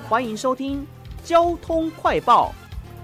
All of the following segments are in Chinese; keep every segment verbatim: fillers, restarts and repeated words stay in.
欢迎收听交通快报。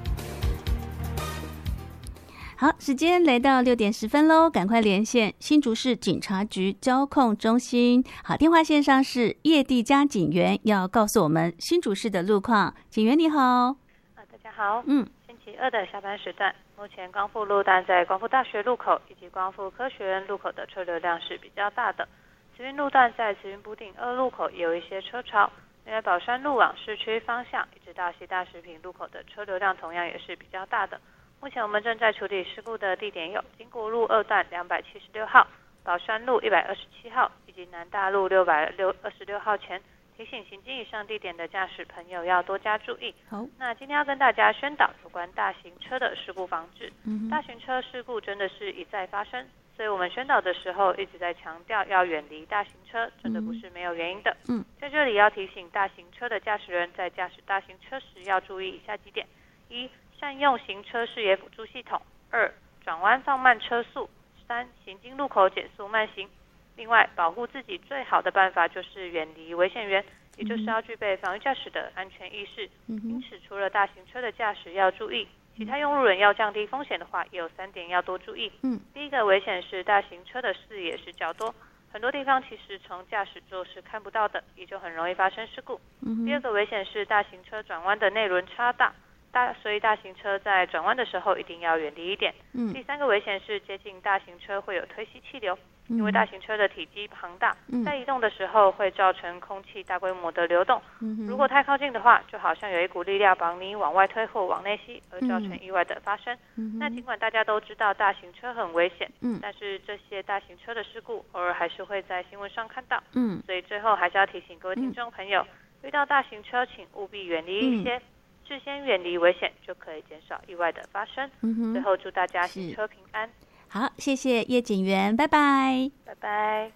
好，时间来到六点十分喽，赶快连线新竹市警察局交控中心。好，电话线上是叶地佳警员，要告诉我们新竹市的路况。警员你好。 啊，大家好。 嗯， 星期二的下班时段，目前光复路段在光复大学路口以及光复科学院路口的车流量是比较大的。慈云路段在慈云补顶二路口也有一些车潮。另外，宝山路往市区方向一直到西大食品路口的车流量同样也是比较大的。目前我们正在处理事故的地点有金国路二段两百七十六号、宝山路一百二十七号以及南大路六百二十六号前。提醒行经以上地点的驾驶朋友要多加注意。 好， 那今天要跟大家宣导有关大型车的事故防治。 嗯、 大型车事故真的是一再发生，所以我们宣导的时候一直在强调要远离大型车，真的不是没有原因的。 嗯， 在这里要提醒大型车的驾驶人在驾驶大型车时要注意以下几点：一、善用行车视野辅助系统；二、转弯放慢车速；三、行经路口减速慢行。另外，保护自己最好的办法就是远离危险源，也就是要具备防御驾驶的安全意识。 嗯、 因此，除了大型车的驾驶要注意，其他用路人要降低风险的话，也有三点要多注意。 嗯， 第一个危险是大型车的视野是较多，很多地方其实从驾驶座是看不到的，也就很容易发生事故。 嗯、 第二个危险是大型车转弯的内轮差大。大，所以大型车在转弯的时候一定要远离一点。 嗯， 第三个危险是接近大型车会有推吸气流，因为大型车的体积庞大， 嗯、 在移动的时候会造成空气大规模的流动。 嗯、 如果太靠近的话，就好像有一股力量把你往外推或往内吸，而造成意外的发生。 嗯、 那尽管大家都知道大型车很危险， 嗯、 但是这些大型车的事故偶尔还是会在新闻上看到。 嗯， 所以最后还是要提醒各位听众朋友，嗯、遇到大型车请务必远离一些。嗯事先远离危险，就可以减少意外的发生。 嗯、 最后祝大家行车平安。 好，谢谢叶警员，拜拜。 拜拜。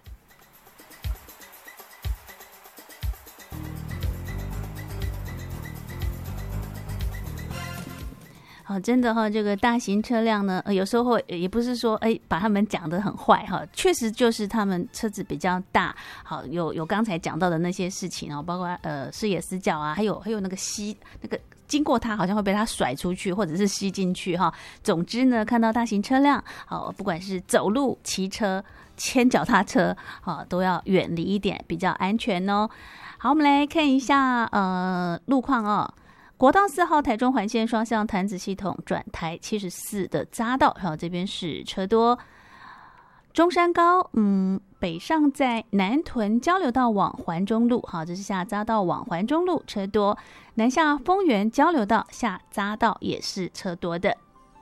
哦，真的哈、哦，这个大型车辆呢，呃、有时候会也不是说哎把他们讲得很坏哈，确实就是他们车子比较大，好有有刚才讲到的那些事情哦，包括呃视野死角啊，还有还有那个吸那个经过它好像会被它甩出去或者是吸进去哈。总之呢，看到大型车辆，好不管是走路、骑车、牵脚踏车，好都要远离一点，比较安全哦。好，我们来看一下呃路况哦。国道四号台中环线双向潭子系统转台七十四的匝道，好，这边是车多。中山高，嗯，北上在南屯交流道往环中路，好，这是下匝道往环中路车多。南下丰原交流道下匝道也是车多的。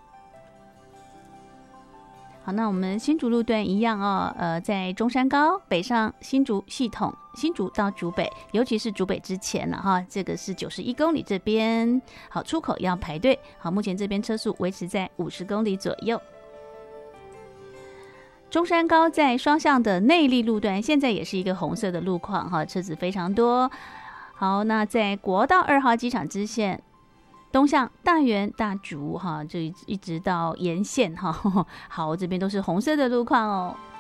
好，那我们新竹路段一样哦，呃，在中山高北上新竹系统，新竹到竹北，尤其是竹北之前了哈，这个是九十一公里这边，好，出口要排队，好，目前这边车速维持在五十公里左右。中山高在双向的内坜路段，现在也是一个红色的路况哈，车子非常多。好，那在国道二号机场支线。东向大园、大竹哈，就一直到沿线哈，好，这边都是红色的路况哦。